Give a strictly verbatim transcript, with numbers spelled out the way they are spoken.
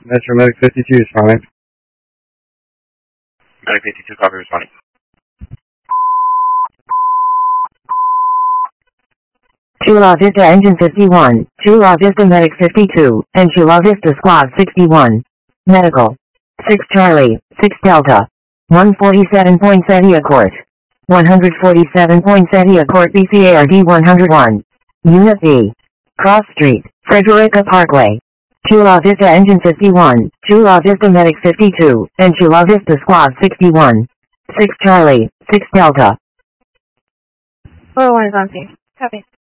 Metro Medic fifty-two responding. Medic fifty-two, copy, responding. Chula Vista Engine fifty-one, Chula Vista Medic fifty-two, and Chula Vista Squad sixty-one. Medical. six Charlie, six Delta. one forty-seven point Setia Court. one forty-seven point Setia Court B C A R D one oh one. Unit B. Cross Street, Frederica Parkway. Chula Vista Engine fifty-one, Chula Vista Medic fifty-two, and Chula Vista Squad sixty-one. six Charlie, six Delta. four one is on scene. Copy.